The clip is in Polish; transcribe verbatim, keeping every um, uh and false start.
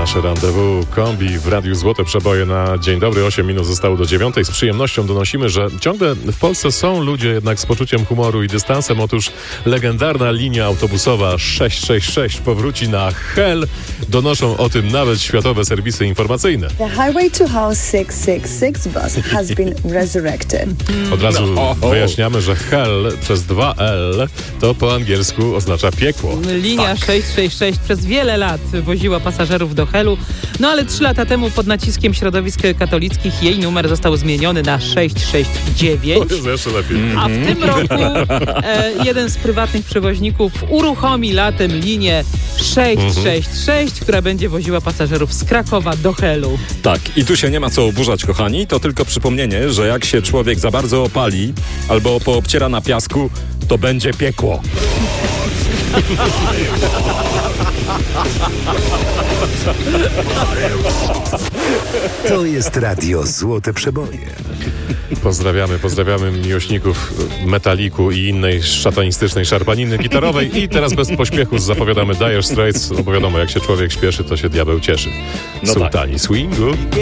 nasze rendezvous kombi w Radiu Złote Przeboje na dzień dobry. osiem minut zostało do dziewiątej. Z przyjemnością donosimy, że ciągle w Polsce są ludzie jednak z poczuciem humoru i dystansem. Otóż legendarna linia autobusowa sześć sześć sześć powróci na Hel. Donoszą o tym nawet światowe serwisy informacyjne. The Highway to House six six six bus has been resurrected. Od razu no, wyjaśniamy, że Hel przez dwa L to po angielsku oznacza piekło. Linia tak. sześć sześć sześć przez wiele lat woziła pasażerów do Helu, no ale trzy lata temu pod naciskiem środowisk katolickich jej numer został zmieniony na sześć sześć dziewięć. To jest jeszcze lepiej. A w tym roku e, jeden z prywatnych przewoźników uruchomi latem linię sześć sześć sześć, która będzie woziła pasażerów z Krakowa do Helu. Tak, i tu się nie ma co oburzać, kochani, to tylko przypomnienie, że jak się człowiek za bardzo opali albo poobciera na piasku, to będzie piekło. To jest Radio Złote Przeboje. Pozdrawiamy, pozdrawiamy miłośników metaliku i innej szatanistycznej szarpaniny gitarowej. I teraz bez pośpiechu zapowiadamy Dire Straits. No bo wiadomo, jak się człowiek śpieszy, to się diabeł cieszy. No Sultani tak. swingu.